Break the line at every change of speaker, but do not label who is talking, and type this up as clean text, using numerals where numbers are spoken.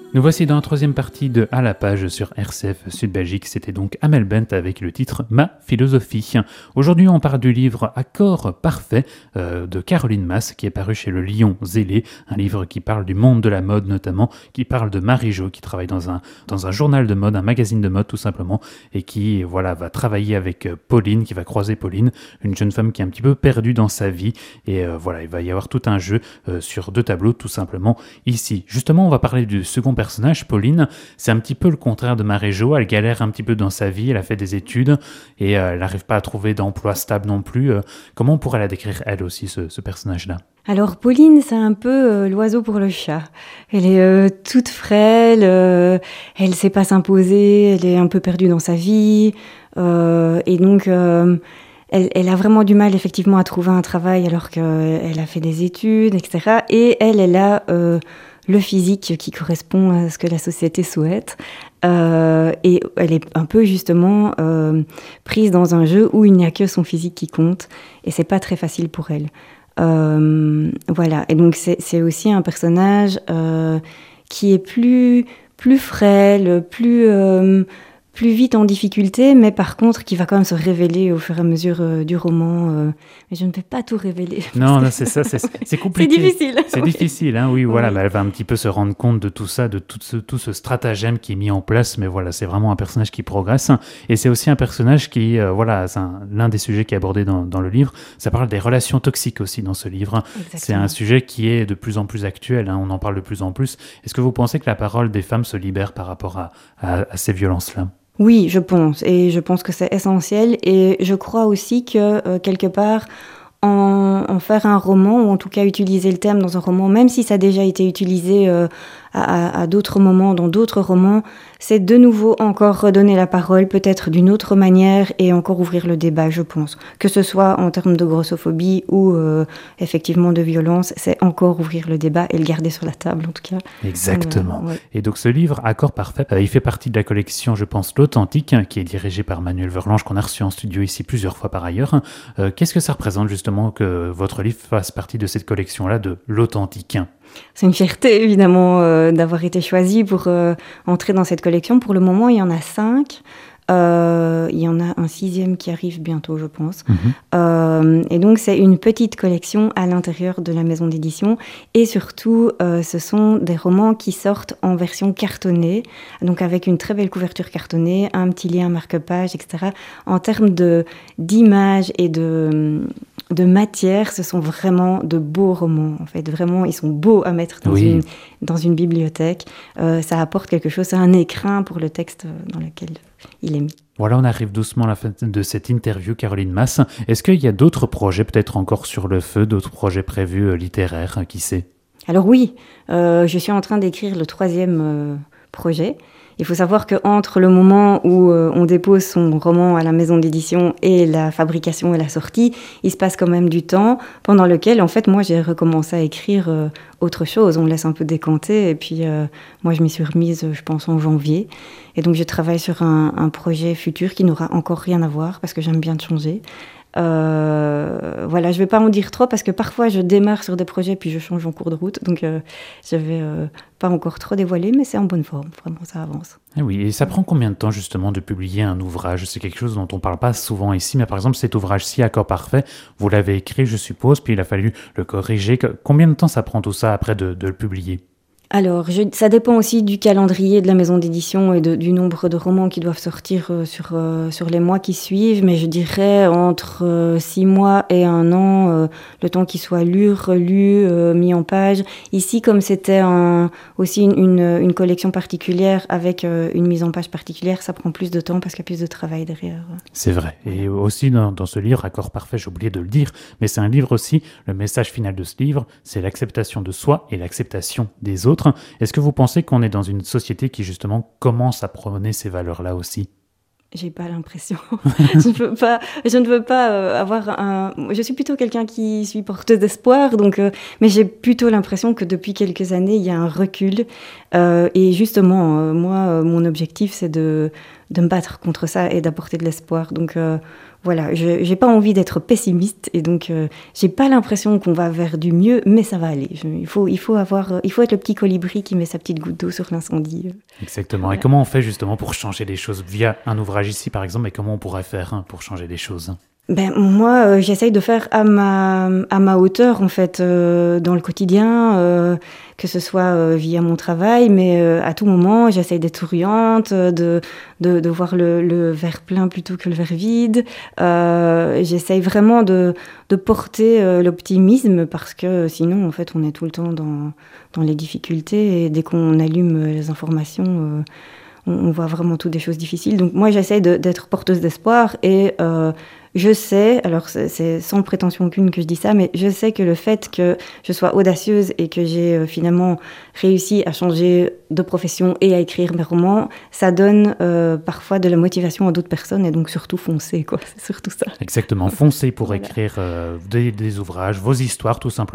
Nous voici dans la troisième partie de À la page sur RCF Sud Belgique. C'était donc Amel Bent avec le titre Ma philosophie. Aujourd'hui, on parle du livre Accord parfait de Caroline Mas qui est paru chez Le Lion Zélé. Un livre qui parle du monde de la mode notamment, qui parle de Marie-Jo qui travaille dans un journal de mode, un magazine de mode tout simplement, et qui va travailler avec Pauline, qui va croiser Pauline, une jeune femme qui est un petit peu perdue dans sa vie. Et il va y avoir tout un jeu sur 2 tableaux tout simplement ici. Justement, on va parler du second personnage, Pauline. C'est un petit peu le contraire de Marie-Jo. Elle galère un petit peu dans sa vie, elle a fait des études et elle n'arrive pas à trouver d'emploi stable non plus. Comment on pourrait la décrire elle aussi, ce personnage-là ?
Alors Pauline, c'est un peu l'oiseau pour le chat. Elle est toute frêle, elle sait pas s'imposer, elle est un peu perdue dans sa vie et donc elle a vraiment du mal effectivement à trouver un travail alors qu'elle a fait des études, etc. Et elle a le physique qui correspond à ce que la société souhaite. Et elle est un peu justement prise dans un jeu où il n'y a que son physique qui compte et c'est pas très facile pour elle. Voilà, et donc c'est aussi un personnage qui est plus frêle, plus vite en difficulté, mais par contre qui va quand même se révéler au fur et à mesure du roman. Mais je ne peux pas tout révéler.
Non, c'est ça, c'est compliqué.
C'est difficile.
C'est difficile, hein, oui, voilà. Oui. Mais elle va un petit peu se rendre compte de tout ça, de tout ce stratagème qui est mis en place. Mais voilà, c'est vraiment un personnage qui progresse. Et c'est aussi un personnage qui, c'est l'un des sujets qui est abordé dans le livre. Ça parle des relations toxiques aussi dans ce livre. Exactement. C'est un sujet qui est de plus en plus actuel, hein, on en parle de plus en plus. Est-ce que vous pensez que la parole des femmes se libère par rapport à ces violences-là ?
Oui, je pense. Et je pense que c'est essentiel. Et je crois aussi que, quelque part, en faire un roman, ou en tout cas utiliser le thème dans un roman, même si ça a déjà été utilisé à d'autres moments, dans d'autres romans, c'est de nouveau encore redonner la parole, peut-être d'une autre manière, et encore ouvrir le débat, je pense. Que ce soit en termes de grossophobie ou effectivement de violence, c'est encore ouvrir le débat et le garder sur la table, en tout cas.
Exactement.
Ouais.
Et donc ce livre, Accord parfait, il fait partie de la collection, je pense, L'Authentique, qui est dirigée par Manuel Verlange, qu'on a reçu en studio ici plusieurs fois par ailleurs. Qu'est-ce que ça représente justement que votre livre fasse partie de cette collection-là de L'Authentique ?
C'est une fierté, évidemment, d'avoir été choisie pour entrer dans cette collection. Pour le moment, il y en a 5. Il y en a un 6e qui arrive bientôt, je pense. Et donc, c'est une petite collection à l'intérieur de la maison d'édition. Et surtout, ce sont des romans qui sortent en version cartonnée, donc avec une très belle couverture cartonnée, un petit lien marque-page, etc. En termes d'images et de matière, ce sont vraiment de beaux romans. En fait, vraiment, ils sont beaux à mettre dans une bibliothèque. Ça apporte quelque chose, c'est un écrin pour le texte dans lequel il est mis.
Voilà, on arrive doucement à la fin de cette interview, Caroline Mas. Est-ce qu'il y a d'autres projets peut-être encore sur le feu, d'autres projets prévus littéraires, qui sait ?
Alors oui, je suis en train d'écrire le 3e projet. Il faut savoir qu'entre le moment où on dépose son roman à la maison d'édition et la fabrication et la sortie, il se passe quand même du temps pendant lequel, en fait, moi, j'ai recommencé à écrire autre chose. On laisse un peu décanter et puis moi, je m'y suis remise, je pense, en janvier. Et donc, je travaille sur un projet futur qui n'aura encore rien à voir parce que j'aime bien changer. Voilà, je vais pas en dire trop parce que parfois je démarre sur des projets puis je change en cours de route, donc je vais pas encore trop dévoiler, mais c'est en bonne forme, vraiment ça avance.
Et oui, et ça prend combien de temps justement de publier un ouvrage ? C'est quelque chose dont on parle pas souvent ici, mais par exemple cet ouvrage-ci, Accord parfait, vous l'avez écrit, je suppose, puis il a fallu le corriger. Combien de temps ça prend tout ça après de le publier ?
Alors, ça dépend aussi du calendrier de la maison d'édition et du nombre de romans qui doivent sortir sur les mois qui suivent, mais je dirais entre 6 mois et 1 an, le temps qu'il soit lu, relu, mis en page. Ici, comme c'était aussi une collection particulière avec une mise en page particulière, ça prend plus de temps parce qu'il y a plus de travail derrière.
C'est vrai. Et aussi dans ce livre, Accord parfait, j'ai oublié de le dire, mais c'est un livre aussi, le message final de ce livre, c'est l'acceptation de soi et l'acceptation des autres. Est-ce que vous pensez qu'on est dans une société qui justement commence à prôner ces valeurs-là aussi ?
J'ai pas l'impression. Je ne veux pas avoir je suis plutôt quelqu'un qui suis porteuse d'espoir, donc mais j'ai plutôt l'impression que depuis quelques années il y a un recul. Et justement, moi, mon objectif c'est de me battre contre ça et d'apporter de l'espoir. Donc voilà, j'ai pas envie d'être pessimiste et donc j'ai pas l'impression qu'on va vers du mieux, mais ça va aller. Il faut être le petit colibri qui met sa petite goutte d'eau sur l'incendie.
Exactement.
Voilà.
Et comment on fait justement pour changer les choses via un ouvrage ici, par exemple, et comment on pourrait faire pour changer les choses?
Ben, moi, j'essaye de faire à ma hauteur, en fait, dans le quotidien, que ce soit via mon travail, mais à tout moment, j'essaye d'être souriante, de voir le verre plein plutôt que le verre vide. J'essaye vraiment de porter l'optimisme, parce que sinon, en fait, on est tout le temps dans les difficultés, et dès qu'on allume les informations, on voit vraiment toutes des choses difficiles. Donc moi, j'essaie d'être porteuse d'espoir et je sais, alors c'est sans prétention aucune que je dis ça, mais je sais que le fait que je sois audacieuse et que j'ai finalement réussi à changer de profession et à écrire mes romans, ça donne parfois de la motivation à d'autres personnes, et donc surtout foncez, quoi. C'est surtout ça.
Exactement, foncez pour
Voilà.
écrire des ouvrages, vos histoires tout simplement.